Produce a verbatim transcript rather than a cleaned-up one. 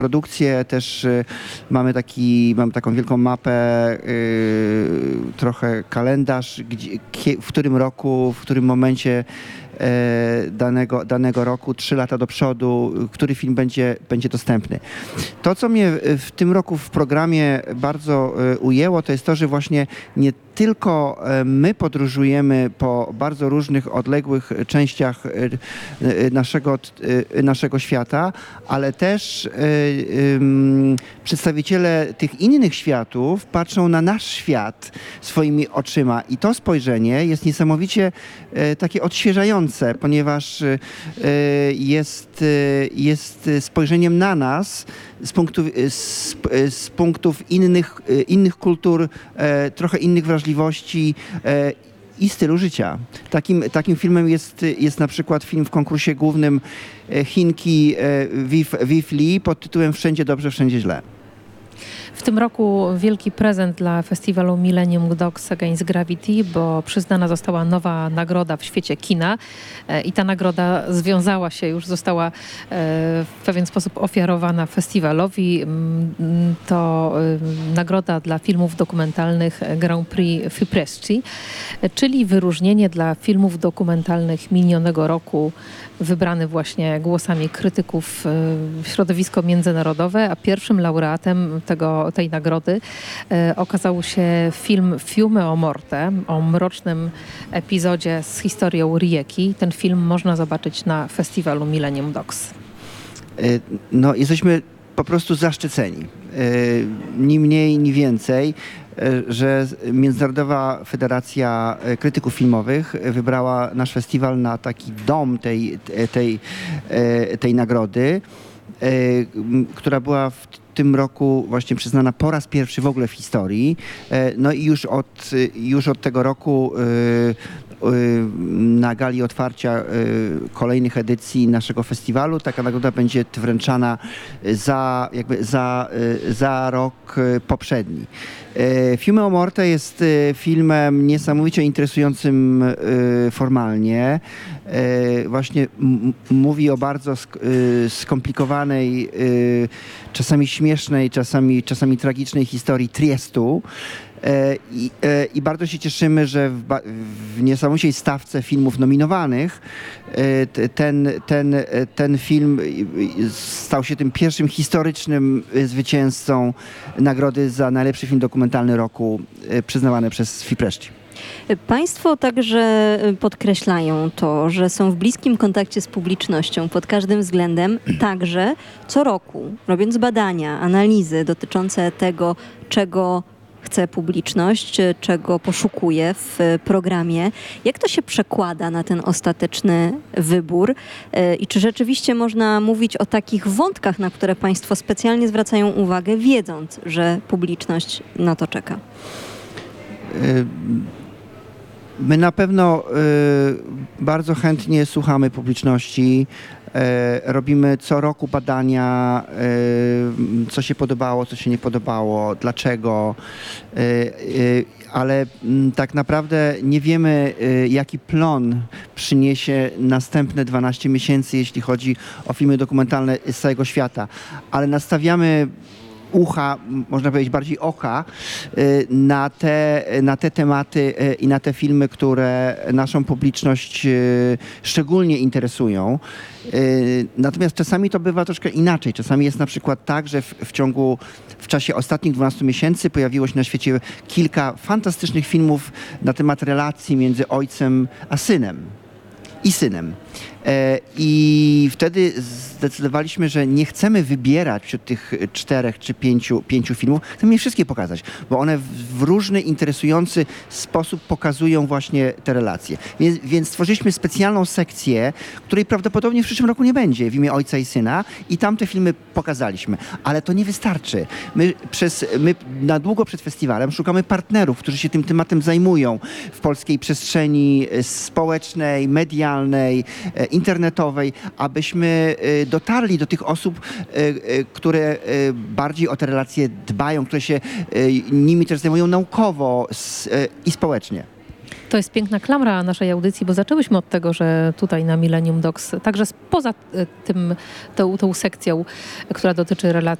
produkcję, też y, mamy, taki, mamy taką wielką mapę, y, trochę kalendarz, gdzie, kie, w którym roku, w którym momencie e, danego, danego roku, trzy lata do przodu, który film będzie, będzie dostępny. To, co mnie w tym roku w programie bardzo y, ujęło, to jest to, że właśnie nie tylko e, my podróżujemy po bardzo różnych, odległych częściach y, y, naszego, y, naszego świata, ale też y, y, przedstawiciele tych innych światów patrzą na nasz świat swoimi oczyma i to spojrzenie jest niesamowicie y, takie odświeżające, ponieważ y, jest, y, jest spojrzeniem na nas z punktów, z, z punktów innych, innych kultur, e, trochę innych wrażliwości e, i stylu życia. Takim, takim filmem jest, jest na przykład film w konkursie głównym Chinki e, Viv, Viv Lee pod tytułem Wszędzie dobrze, wszędzie źle. W tym roku wielki prezent dla festiwalu Millennium Dogs Against Gravity, bo przyznana została nowa nagroda w świecie kina i ta nagroda związała się, już została w pewien sposób ofiarowana festiwalowi. To nagroda dla filmów dokumentalnych Grand Prix Fipresci, czyli wyróżnienie dla filmów dokumentalnych minionego roku, wybrany właśnie głosami krytyków środowisko międzynarodowe, a pierwszym laureatem tego, tej nagrody e, okazał się film Fiume o Morte, o mrocznym epizodzie z historią Rijeki. Ten film można zobaczyć na festiwalu Millennium Dogs. No, jesteśmy po prostu zaszczyceni. Ni mniej, ni więcej, że Międzynarodowa Federacja Krytyków Filmowych wybrała nasz festiwal na taki dom tej, tej, tej nagrody, która była w tym roku właśnie przyznana po raz pierwszy w ogóle w historii. No i już od, już od tego roku na gali otwarcia kolejnych edycji naszego festiwalu taka nagroda będzie wręczana za, jakby za, za rok poprzedni. Fiume o Morte jest filmem niesamowicie interesującym formalnie. Właśnie mówi o bardzo skomplikowanej, czasami śmiesznej, czasami, czasami tragicznej historii Triestu. I, I bardzo się cieszymy, że w, w niesamowitej stawce filmów nominowanych ten, ten, ten film stał się tym pierwszym historycznym zwycięzcą nagrody za najlepszy film dokumentalny roku przyznawany przez Fipresci. Państwo także podkreślają to, że są w bliskim kontakcie z publicznością pod każdym względem, także co roku, robiąc badania, analizy dotyczące tego, czego chce publiczność, czego poszukuje w programie. Jak to się przekłada na ten ostateczny wybór i czy rzeczywiście można mówić o takich wątkach, na które Państwo specjalnie zwracają uwagę, wiedząc, że publiczność na to czeka? My na pewno bardzo chętnie słuchamy publiczności. Robimy co roku badania, co się podobało, co się nie podobało, dlaczego, ale tak naprawdę nie wiemy, jaki plon przyniesie następne dwanaście miesięcy, jeśli chodzi o filmy dokumentalne z całego świata, ale nastawiamy ucha, można powiedzieć bardziej oka, na te, na te tematy i na te filmy, które naszą publiczność szczególnie interesują. Natomiast czasami to bywa troszkę inaczej. Czasami jest na przykład tak, że w, w ciągu, w czasie ostatnich dwunastu miesięcy pojawiło się na świecie kilka fantastycznych filmów na temat relacji między ojcem a synem. I synem. I wtedy zdecydowaliśmy, że nie chcemy wybierać wśród tych czterech czy pięciu, pięciu filmów, chcemy je wszystkie pokazać, bo one w różny, interesujący sposób pokazują właśnie te relacje. Więc, więc stworzyliśmy specjalną sekcję, której prawdopodobnie w przyszłym roku nie będzie, w imię Ojca i Syna, i tam te filmy pokazaliśmy. Ale to nie wystarczy. My, przez, my na długo przed festiwalem szukamy partnerów, którzy się tym tematem zajmują w polskiej przestrzeni społecznej, medialnej, internetowej, abyśmy dotarli do tych osób, które bardziej o te relacje dbają, które się nimi też zajmują naukowo i społecznie. To jest piękna klamra naszej audycji, bo zaczęłyśmy od tego, że tutaj na Millennium Docs, także poza tym, tą, tą sekcją, która dotyczy relacji